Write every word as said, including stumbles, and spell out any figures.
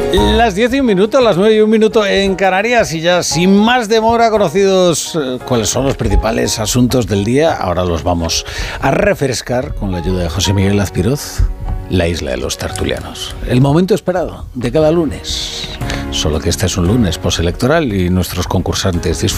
Las diez y un minuto, las nueve y un minuto en Canarias, y ya sin más demora conocidos eh, cuáles son los principales asuntos del día. Ahora los vamos a refrescar con la ayuda de José Miguel Azpiroz, la isla de los tertulianos. El momento esperado de cada lunes, solo que este es un lunes postelectoral y nuestros concursantes disfrutan.